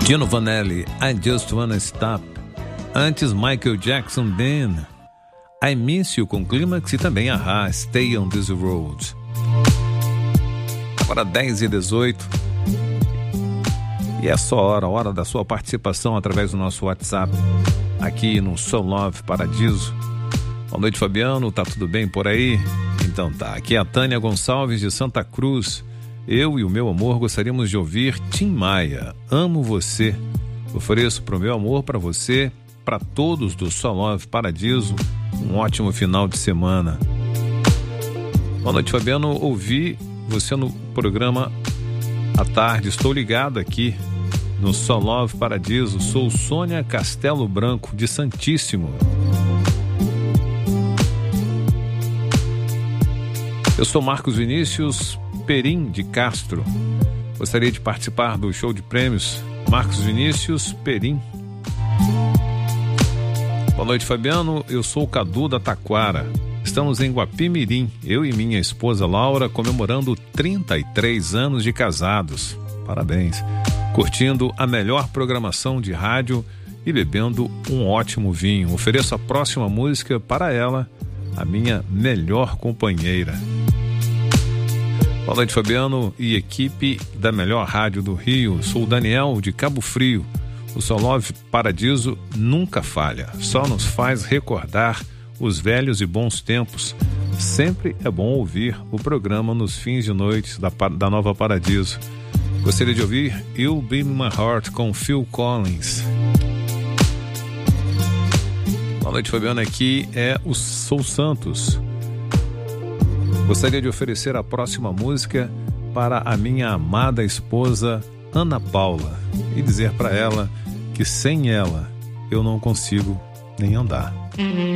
Gino Vanelli, I Just Wanna Stop. Antes, Michael Jackson, Then, I Miss You com Clímax e também a Stay on This Road. Agora 10h18. E é só hora da sua participação através do nosso WhatsApp, aqui no Soul Love Paradiso. Boa noite, Fabiano, tá tudo bem por aí? Então tá, aqui é a Tânia Gonçalves de Santa Cruz. Eu e o meu amor gostaríamos de ouvir Tim Maia, Amo Você. Ofereço pro meu amor, para você, para todos do Soul Love Paradiso, um ótimo final de semana. Boa noite, Fabiano, ouvi você no programa à tarde, estou ligado aqui no Soul Love Paradiso, sou Sônia Castelo Branco de Santíssimo. Eu sou Marcos Vinícius Perim de Castro. Gostaria de participar do show de prêmios Marcos Vinícius Perim. Boa noite, Fabiano. Eu sou o Cadu da Taquara. Estamos em Guapimirim, eu e minha esposa Laura, comemorando 33 anos de casados. Parabéns. Curtindo a melhor programação de rádio e bebendo um ótimo vinho. Ofereço a próxima música para ela, a minha melhor companheira. Boa noite, Fabiano e equipe da melhor rádio do Rio. Sou o Daniel de Cabo Frio. O Soul Love Paradiso nunca falha, só nos faz recordar os velhos e bons tempos. Sempre é bom ouvir o programa nos fins de noite da Nova Paradiso. Gostaria de ouvir You'll Be My Heart com Phil Collins. Boa noite, Fabiano, aqui é o Sou Santos. Gostaria de oferecer a próxima música para a minha amada esposa Ana Paula e dizer para ela que sem ela eu não consigo nem andar.